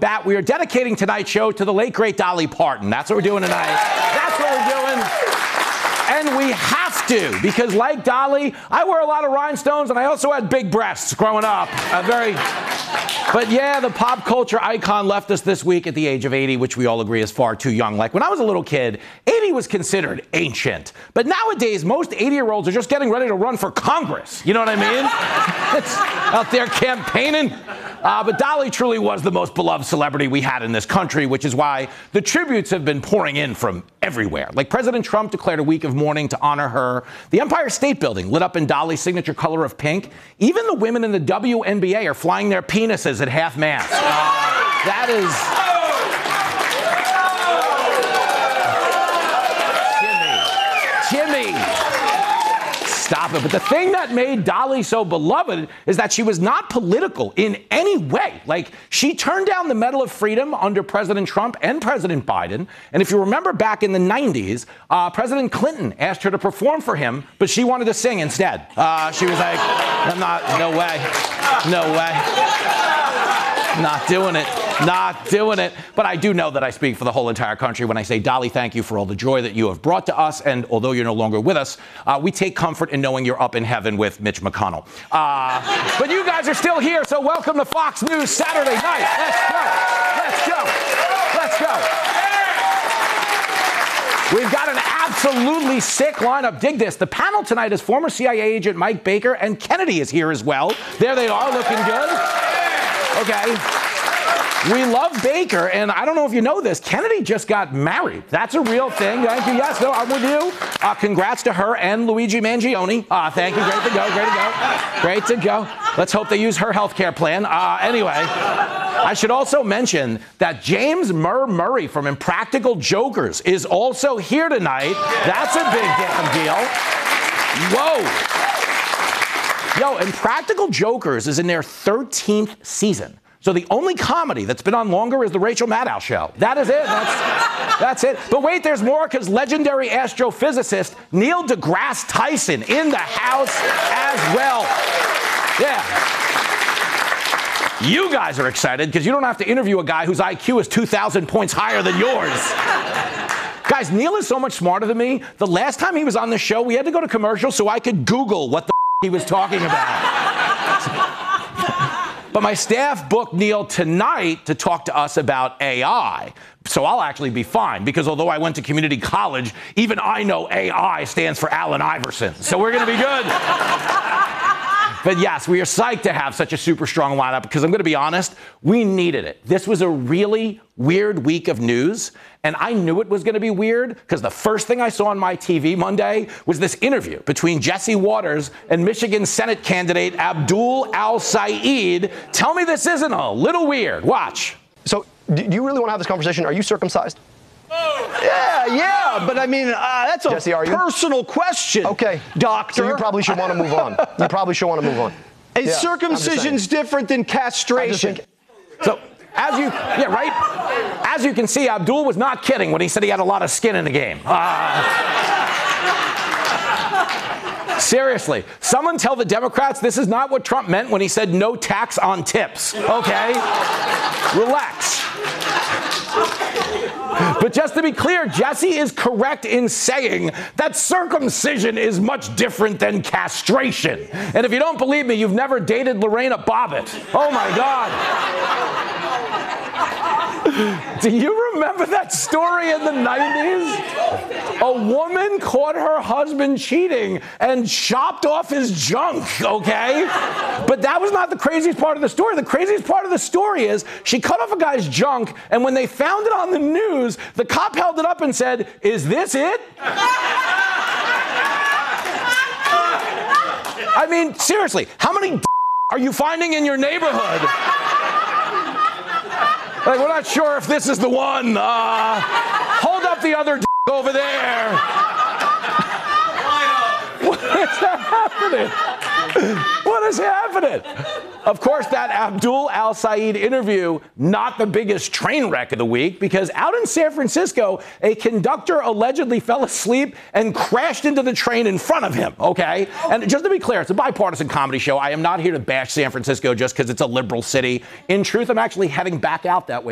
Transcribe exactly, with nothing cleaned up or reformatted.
bat, we are dedicating tonight's show to the late, great Dolly Parton. That's what we're doing tonight. That's what we're doing. And we have to, because like Dolly, I wear a lot of rhinestones, and I also had big breasts growing up. A very... But yeah, the pop culture icon left us this week at the age of eighty, which we all agree is far too young. Like when I was a little kid, eighty was considered ancient. But nowadays, most eighty-year-olds are just getting ready to run for Congress. You know what I mean? It's out there campaigning. Uh, but Dolly truly was the most beloved celebrity we had in this country, which is why the tributes have been pouring in from everywhere. Like President Trump declared a week of mourning to honor her. The Empire State Building lit up in Dolly's signature color of pink. Even the women in the W N B A are flying their penises at half-mast. Uh, that is... Jimmy. Stop it. But the thing that made Dolly so beloved is that she was not political in any way. Like, she turned down the Medal of Freedom under President Trump and President Biden. And if you remember back in the nineties, uh, President Clinton asked her to perform for him, but she wanted to sing instead. Uh, she was like, I'm not, no way, no way. Not doing it. Not doing it. But I do know that I speak for the whole entire country when I say, Dolly, thank you for all the joy that you have brought to us. And although you're no longer with us, uh, we take comfort in knowing you're up in heaven with Mitch McConnell. Uh, but you guys are still here, so welcome to Fox News Saturday night. Let's go. Let's go. Let's go. We've got an absolutely sick lineup. Dig this. The panel tonight is former C I A agent Mike Baker, and Kennedy is here as well. There they are, looking good. Okay. We love Baker, and I don't know if you know this, Kennedy just got married. That's a real thing. Thank you. Yes, no, I'm with you. Uh, congrats to her and Luigi Mangione. Uh, thank you. Great to go. Great to go. Great to go. Let's hope they use her health care plan. Uh, anyway, I should also mention that James Murr Murray from Impractical Jokers is also here tonight. That's a big damn deal. Whoa. Yo, Impractical Jokers is in their thirteenth season. So the only comedy that's been on longer is the Rachel Maddow show. That is it. That's, that's it. But wait, there's more, because legendary astrophysicist Neil deGrasse Tyson in the house as well. Yeah. You guys are excited because you don't have to interview a guy whose I Q is two thousand points higher than yours. Guys, Neil is so much smarter than me. The last time he was on the show, we had to go to commercial so I could Google what the he was talking about. But my staff booked Neil tonight to talk to us about A I. So I'll actually be fine, because although I went to community college, even I know A I stands for Allen Iverson. So we're going to be good. But yes, we are psyched to have such a super strong lineup, because I'm going to be honest, we needed it. This was a really weird week of news, and I knew it was going to be weird because the first thing I saw on my T V Monday was this interview between Jesse Waters and Michigan Senate candidate Abdul Al-Sayed. Tell me this isn't a little weird. Watch. So, do you really want to have this conversation? Are you circumcised? Oh. Yeah, yeah, but I mean, uh, that's a Jesse, are you? personal question. Okay, doctor. So you probably should want to move on. You probably should want to move on. Is yeah, circumcision's different than castration? So, as you, yeah, right? As you can see, Abdul was not kidding when he said he had a lot of skin in the game. Uh, seriously, someone tell the Democrats this is not what Trump meant when he said no tax on tips. Okay? Relax. But just to be clear, Jesse is correct in saying that circumcision is much different than castration. And if you don't believe me, you've never dated Lorena Bobbitt. Oh, my God. Do you remember that story in the nineties? A woman caught her husband cheating and chopped off his junk, okay? But that was not the craziest part of the story. The craziest part of the story is she cut off a guy's junk, and when they found it on the news, the cop held it up and said, "Is this it?" I mean, seriously, how many are you finding in your neighborhood? Like, we're not sure if this is the one. Uh, hold up the other over there. What is happening? What is happening? Of course, that Abdul Al-Sayed interview, not the biggest train wreck of the week, because out in San Francisco, a conductor allegedly fell asleep and crashed into the train in front of him, okay? And just to be clear, it's a bipartisan comedy show. I am not here to bash San Francisco just because it's a liberal city. In truth, I'm actually heading back out that way.